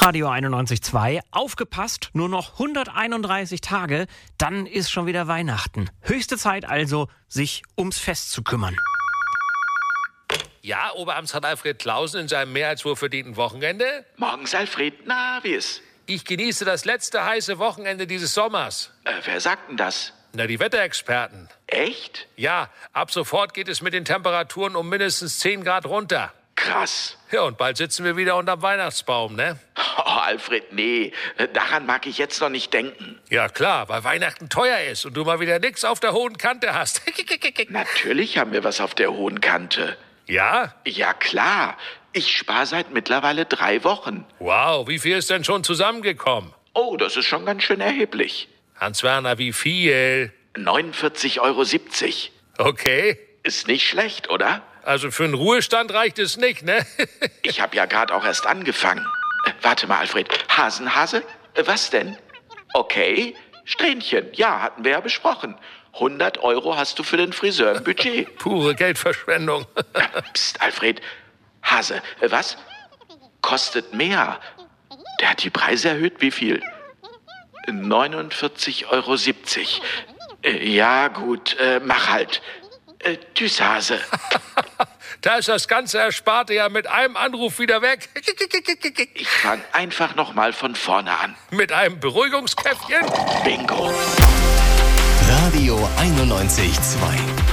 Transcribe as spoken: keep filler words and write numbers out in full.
Radio einundneunzig Komma zwei. Aufgepasst, nur noch hunderteinunddreißig Tage, dann ist schon wieder Weihnachten. Höchste Zeit also, sich ums Fest zu kümmern. Ja, Oberamtsrat Alfred Clausen in seinem mehr als wohlverdienten Wochenende. Morgens, Alfred. Na, wie ist? Ich genieße das letzte heiße Wochenende dieses Sommers. Äh, wer sagt denn das? Na, die Wetterexperten. Echt? Ja, ab sofort geht es mit den Temperaturen um mindestens zehn Grad runter. Krass. Ja, und bald sitzen wir wieder unterm Weihnachtsbaum, ne? Oh, Alfred, nee. Daran mag ich jetzt noch nicht denken. Ja, klar, weil Weihnachten teuer ist und du mal wieder nix auf der hohen Kante hast. Natürlich haben wir was auf der hohen Kante. Ja? Ja, klar. Ich spare seit mittlerweile drei Wochen. Wow, wie viel ist denn schon zusammengekommen? Oh, das ist schon ganz schön erheblich. Hans-Werner, wie viel? neunundvierzig Euro siebzig. Okay. Ist nicht schlecht, oder? Also für einen Ruhestand reicht es nicht, ne? Ich habe ja gerade auch erst angefangen. Äh, warte mal, Alfred. Hasenhase? Äh, was denn? Okay. Strähnchen. Ja, hatten wir ja besprochen. hundert Euro hast du für den Friseur im Budget. Pure Geldverschwendung. äh, Psst, Alfred. Hase, äh, was? Kostet mehr. Der hat die Preise erhöht. Wie viel? neunundvierzig Euro siebzig. Äh, ja, gut. Äh, mach halt. Äh, tschüss, Hase. Da ist das ganze Ersparte ja mit einem Anruf wieder weg. Ich fang einfach noch mal von vorne an. Mit einem Beruhigungskäffchen? Bingo. Radio einundneunzig Komma zwei